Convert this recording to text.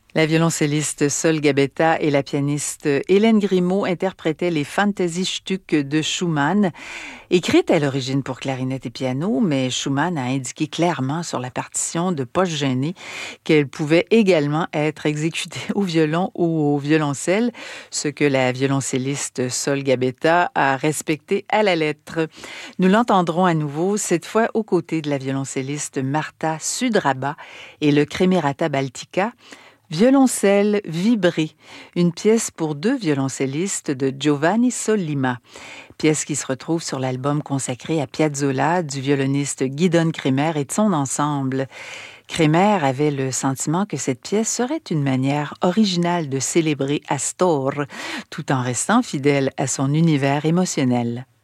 La violoncelliste Sol Gabetta et la pianiste Hélène Grimaud interprétaient les Fantasiestücke de Schumann, écrites à l'origine pour clarinette et piano, mais Schumann a indiqué clairement sur la partition de Poche gênée qu'elles pouvaient également être exécutées au violon ou au violoncelle, ce que la violoncelliste Sol Gabetta a respecté à la lettre. Nous l'entendrons à nouveau, cette fois aux côtés de la violoncelliste Marta Sudraba et le Cremerata Baltica, Violoncelle vibré, une pièce pour deux violoncellistes de Giovanni Sollima, pièce qui se retrouve sur l'album consacré à Piazzolla du violoniste Gidon Kremer et de son ensemble. Kremer avait le sentiment que cette pièce serait une manière originale de célébrer Astor, tout en restant fidèle à son univers émotionnel.